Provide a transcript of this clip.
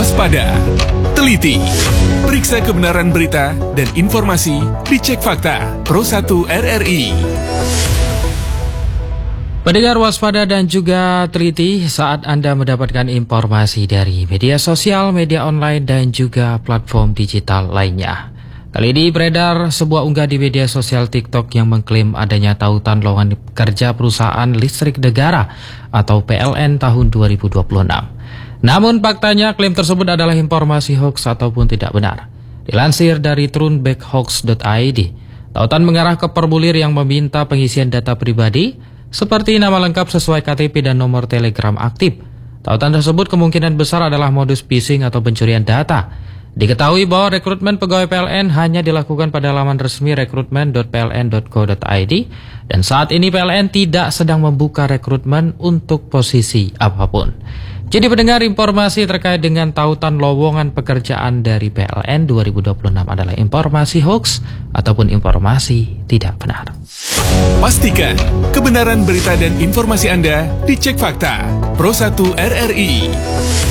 Waspada, teliti, periksa kebenaran berita dan informasi, dicek fakta, Pro 1 RRI. Pendengar waspada dan juga teliti saat Anda mendapatkan informasi dari media sosial, media online, dan juga platform digital lainnya. Kali ini beredar sebuah unggah di media sosial TikTok yang mengklaim adanya tautan lowongan kerja perusahaan listrik negara atau PLN tahun 2026. Namun faktanya klaim tersebut adalah informasi hoax ataupun tidak benar. Dilansir dari turunbackhoax.id, tautan mengarah ke formulir yang meminta pengisian data pribadi seperti nama lengkap sesuai KTP dan nomor Telegram aktif. Tautan tersebut kemungkinan besar adalah modus phishing atau pencurian data. Diketahui bahwa rekrutmen pegawai PLN hanya dilakukan pada laman resmi rekrutmen.pln.co.id dan saat ini PLN tidak sedang membuka rekrutmen untuk posisi apapun. Jadi pendengar, informasi terkait dengan tautan lowongan pekerjaan dari PLN 2026 adalah informasi hoax ataupun informasi tidak benar. Pastikan kebenaran berita dan informasi Anda dicek fakta. Pro 1 RRI.